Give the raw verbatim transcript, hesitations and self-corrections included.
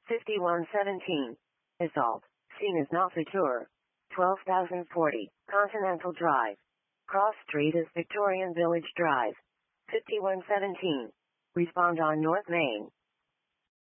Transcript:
fifty-one seventeen. Assault. Scene is not secure. twelve thousand forty. Continental Drive. Cross Street is Victorian Village Drive. fifty-one seventeen. Respond on North Main.